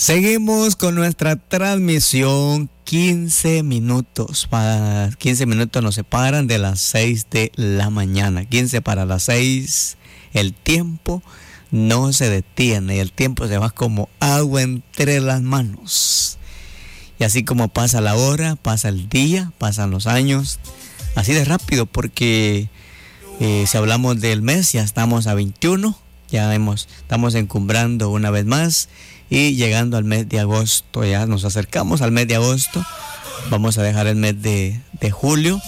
Seguimos con nuestra transmisión. 15 minutos. 15 minutos nos separan de las 6 de la mañana. 15 para las 6. El tiempo no se detiene. El tiempo se va como agua entre las manos. Y así como pasa la hora, pasa el día, pasan los años. Así de rápido, porque si hablamos del mes, ya estamos a 21. Estamos encumbrando una vez más. Y llegando al mes de agosto, ya nos acercamos al mes de agosto. Vamos a dejar el mes de julio.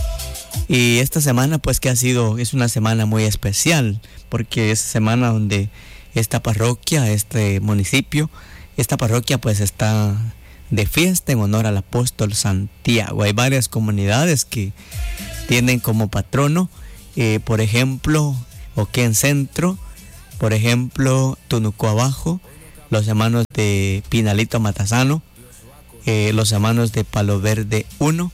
Y esta semana, pues que es una semana muy especial, porque es semana donde esta parroquia, este municipio, esta parroquia pues está de fiesta en honor al apóstol Santiago. Hay varias comunidades que tienen como patrono, por ejemplo, Oquén Centro, por ejemplo, Tunuco Abajo, los hermanos de Pinalito Matasano, los hermanos de Palo Verde 1,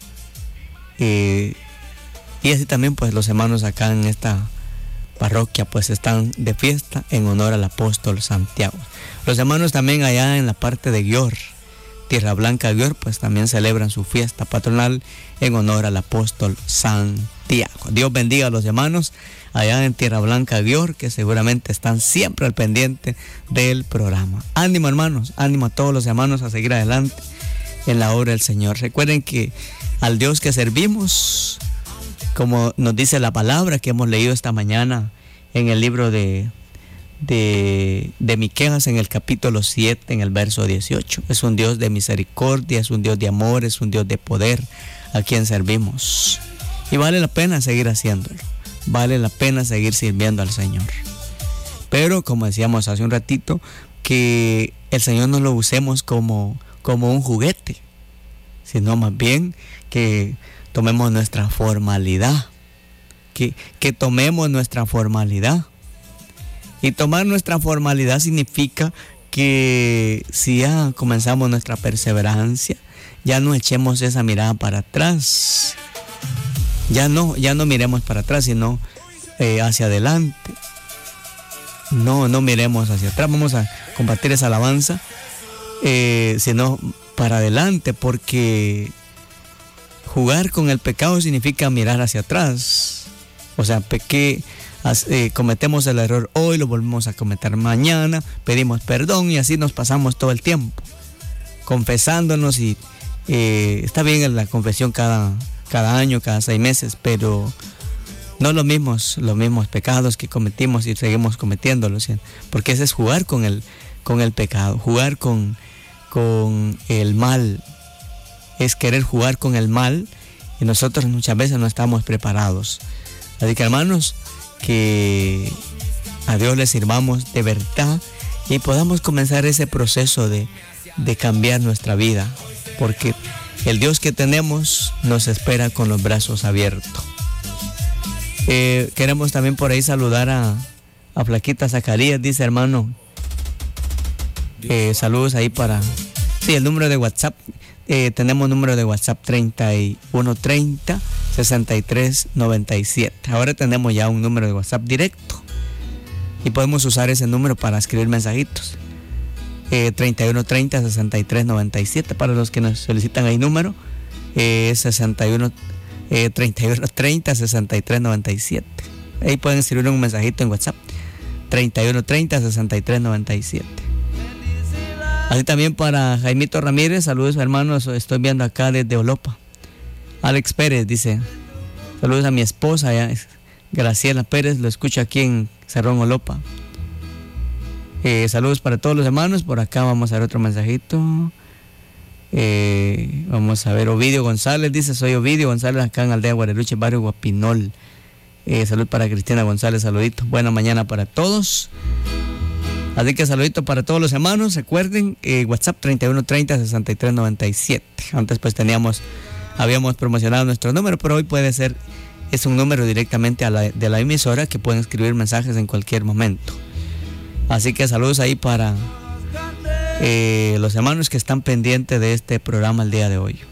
y así también pues los hermanos acá en esta parroquia pues están de fiesta en honor al apóstol Santiago. Los hermanos también allá en la parte de Guior, Tierra Blanca Guior, pues también celebran su fiesta patronal en honor al apóstol Santiago. Dios bendiga a los hermanos allá en Tierra Blanca Guior, que seguramente están siempre al pendiente del programa. Ánimo, hermanos, ánimo a todos los hermanos a seguir adelante en la obra del Señor. Recuerden que al Dios que servimos, como nos dice la palabra que hemos leído esta mañana en el libro de Miqueas, en el capítulo 7, en el verso 18, es un Dios de misericordia, es un Dios de amor, es un Dios de poder a quien servimos. Y vale la pena seguir haciéndolo. Vale la pena seguir sirviendo al Señor. Pero como decíamos hace un ratito, que el Señor no lo usemos como un juguete, sino más bien que tomemos nuestra formalidad. Que tomemos nuestra formalidad. Y tomar nuestra formalidad significa que si ya comenzamos nuestra perseverancia, ya no echemos esa mirada para atrás. Ya no miremos para atrás, sino hacia adelante. No miremos hacia atrás. Vamos a compartir esa alabanza, sino para adelante, porque jugar con el pecado significa mirar hacia atrás. O sea, cometemos el error hoy, lo volvemos a cometer mañana, pedimos perdón y así nos pasamos todo el tiempo confesándonos. Y está bien en la confesión cada año, cada 6 meses, pero no los mismos pecados que cometimos y seguimos cometiéndolos, ¿sí? Porque ese es jugar con el pecado, jugar con el mal, es querer jugar con el mal, y nosotros muchas veces no estamos preparados. Así que, hermanos, que a Dios le sirvamos de verdad y podamos comenzar ese proceso de cambiar nuestra vida, porque el Dios que tenemos nos espera con los brazos abiertos. Queremos también por ahí saludar a Flaquita Zacarías, dice hermano. Saludos ahí para... Sí, el número de WhatsApp. Tenemos número de WhatsApp 3130-6397. Ahora tenemos ya un número de WhatsApp directo y podemos usar ese número para escribir mensajitos. 3130-6397 para los que nos solicitan ahí número. 3130-6397. Ahí pueden escribir un mensajito en WhatsApp. 3130-6397. Así también para Jaimito Ramírez, saludos hermanos, estoy viendo acá desde Olopa. Alex Pérez dice, saludos a mi esposa, Graciela Pérez, lo escucho aquí en Cerrón Olopa. Saludos para todos los hermanos. Por acá vamos a ver otro mensajito. Vamos a ver, Ovidio González dice, soy Ovidio González acá en Aldea Guareluche, barrio Guapinol. Salud para Cristina González, saludito, buena mañana para todos. Así que saludito para todos los hermanos. Recuerden, WhatsApp 3130-6397. Antes pues habíamos promocionado nuestro número, pero hoy es un número directamente de la emisora, que pueden escribir mensajes en cualquier momento. Así que saludos ahí para los hermanos que están pendientes de este programa el día de hoy.